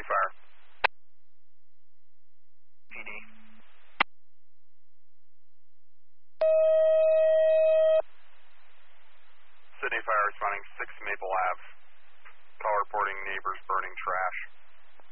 Fire. PD. Sydney Fire responding 6 Maple Ave. Call reporting neighbors burning trash.